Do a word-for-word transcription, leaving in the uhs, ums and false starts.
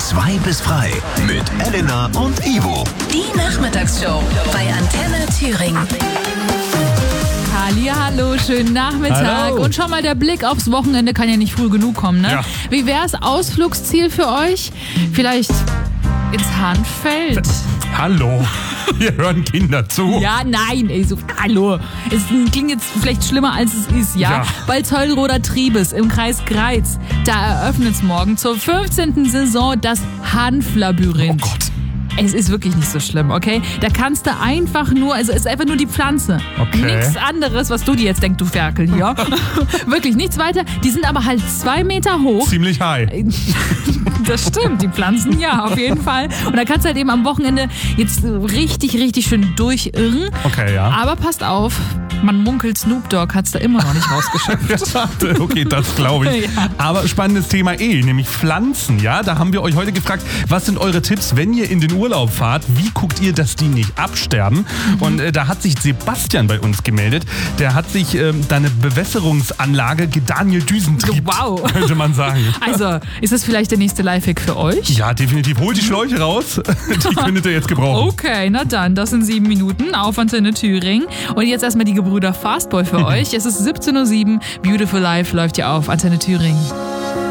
zwei bis frei mit Elena und Ivo. Die Nachmittagsshow bei Antenne Thüringen. Hallo, schönen Nachmittag. Hallo. Und schon mal der Blick aufs Wochenende kann ja nicht früh genug kommen, ne? Ja. Wie wär's, Ausflugsziel für euch? Vielleicht ins Hahnfeld? Hallo, hier hören Kinder zu. Ja, nein, ey, so, hallo. Es klingt jetzt vielleicht schlimmer, als es ist, ja? Ja. Balzeuroder Triebes im Kreis Greiz. Da eröffnet es morgen zur fünfzehnten Saison das Hanflabyrinth. Oh Gott. Es ist wirklich nicht so schlimm, okay? Da kannst du einfach nur, also es ist einfach nur die Pflanze. Okay. Nichts anderes, was du dir jetzt denkst, du Ferkel, ja? Wirklich nichts weiter. Die sind aber halt zwei Meter hoch. Ziemlich high. Das stimmt, die Pflanzen, ja, auf jeden Fall. Und da kannst du halt eben am Wochenende jetzt richtig, richtig schön durchirren. Okay, ja. Aber passt auf, man munkelt, Snoop Dogg hat's da immer noch nicht rausgeschöpft. Okay, das glaube ich. Ja. Aber spannendes Thema eh, nämlich Pflanzen, ja? Da haben wir euch heute gefragt, was sind eure Tipps, wenn ihr in den Urlaub fahrt? Wie guckt ihr, dass die nicht absterben? Mhm. Und äh, da hat sich Sebastian bei uns gemeldet. Der hat sich ähm, da eine Bewässerungsanlage Daniel Düsentrieb, Wow. könnte man sagen. Also, ist das vielleicht der nächste Lifehack für euch? Ja, definitiv. Holt die Schläuche raus. Die könntet ihr jetzt gebrauchen. Okay, na dann, das sind sieben Minuten auf Antenne Thüringen. Und jetzt erstmal die Gebrüder Fastboy für euch. Es ist siebzehn Uhr sieben. Beautiful Life läuft ja auf Antenne Thüringen.